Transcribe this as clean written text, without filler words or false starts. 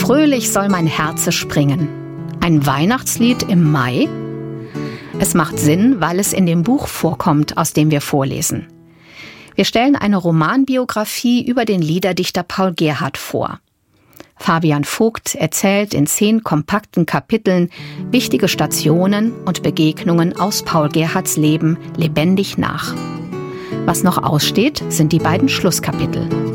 Fröhlich soll mein Herze springen. Ein Weihnachtslied im Mai? Es macht Sinn, weil es in dem Buch vorkommt, aus dem wir vorlesen. Wir stellen eine Romanbiografie über den Liederdichter Paul Gerhardt vor. Fabian Vogt erzählt in 10 kompakten Kapiteln wichtige Stationen und Begegnungen aus Paul Gerhardts Leben lebendig nach. Was noch aussteht, sind die beiden Schlusskapitel.